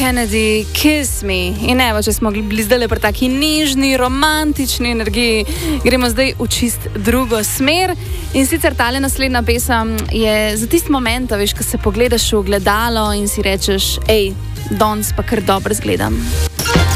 Kennedy, Kiss Me. In evo, če smo bili zdaj pri taki nežni, romantični energiji, gremo zdaj v čist drugo smer. In sicer tale naslednja pesem je za tisti moment, veš, ko se pogledaš v ogledalo in si rečeš, danes pa kar dobro zgledam.